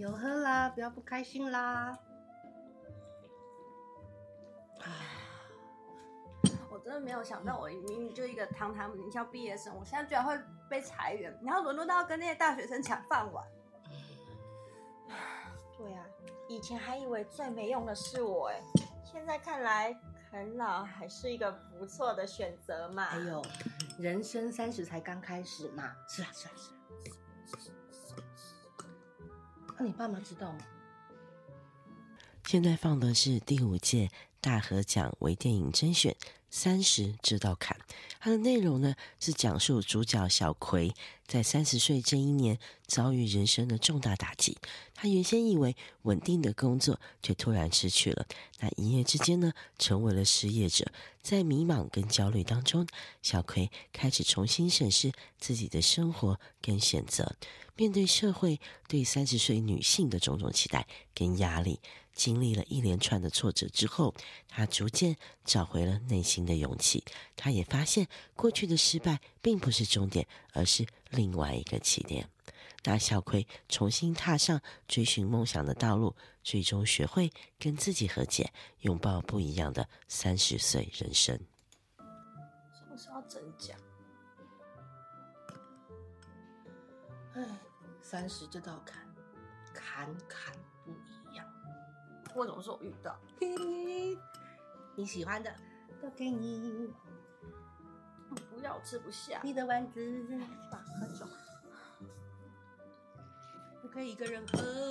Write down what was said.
有喝啦，不要不开心啦。 我真的没有想到，我明明就一个堂堂名校毕业生，我现在居然会被裁员，然后沦落到跟那些大学生抢饭碗。 对啊，以前还以为最没用的是我现在看来啃老还是一个不错的选择嘛。 还有，人生30才刚开始嘛。是啊。那你爸妈知道吗？ 现在放的是第5届大河奖微电影甄选30知道砍，它的内容呢是讲述主角小葵在30岁这一年遭遇人生的重大打击。他原先以为稳定的工作，却突然失去了，那一夜之间呢成为了失业者。在迷茫跟焦虑当中，小葵开始重新审视自己的生活跟选择。面对社会对30岁女性的种种期待跟压力，经历了一连串的挫折之后，他逐渐找回了内心的勇气。他也发现过去的失败并不是终点，而是另外一个起点。那小葵重新踏上追寻梦想的道路，最终学会跟自己和解，拥抱不一样的30岁人生。 什么时候真假 ？30这道坎，坎不一样。 我怎么说我遇到？ 你喜欢的都给你， 不要，我吃不下。 你的丸子喝酒。 不可以一个人喝。